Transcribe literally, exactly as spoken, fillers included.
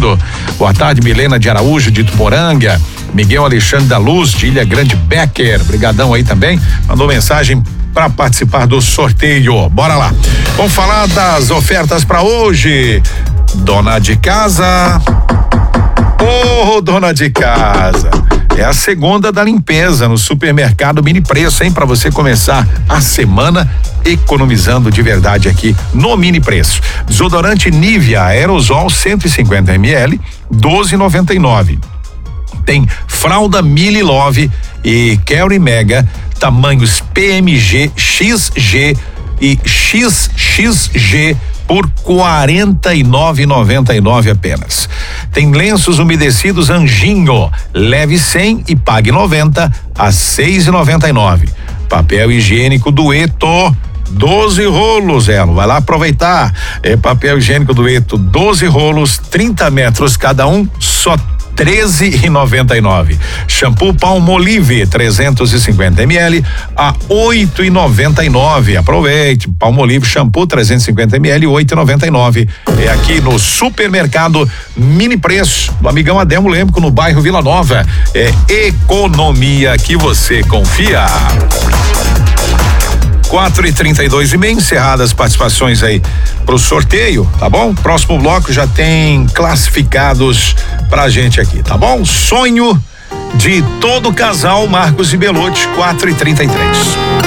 ouvindo. Boa tarde, Milena de Araújo, de Tuporanga. Miguel Alexandre da Luz, de Ilha Grande Becker. Brigadão aí também. Mandou mensagem para participar do sorteio. Bora lá. Vamos falar das ofertas para hoje. Dona de casa. Ô, oh, dona de casa. É a segunda da limpeza no supermercado Mini Preço, hein? Para você começar a semana economizando de verdade aqui no Mini Preço. Desodorante Nivea Aerosol cento e cinquenta mililitros, doze reais e noventa e nove centavos. Tem fralda Mili Love e Carry Mega, tamanhos P M G, X G e X X G por quarenta e nove reais e noventa e nove centavos apenas. Tem lenços umedecidos Anjinho, leve cem e pague noventa a seis reais e noventa e nove centavos. Papel higiênico Dueto, doze rolos, é, vai lá aproveitar. É papel higiênico Dueto, doze rolos, trinta metros cada um, só treze reais e noventa e nove centavos. Shampoo Palmolive trezentos e cinquenta mililitros a oito reais e noventa e nove centavos. Aproveite, Palmolive shampoo trezentos e cinquenta mililitros, oito reais e noventa e nove centavos. É aqui no supermercado Mini Preço, do amigão Ademo Lêmico, no bairro Vila Nova. É economia que você confia. quatro e trinta e dois e meia, encerradas as participações aí pro sorteio, tá bom? Próximo bloco já tem classificados pra gente aqui, tá bom? Sonho de todo casal, Marcos e Belotti, quatro e trinta e três.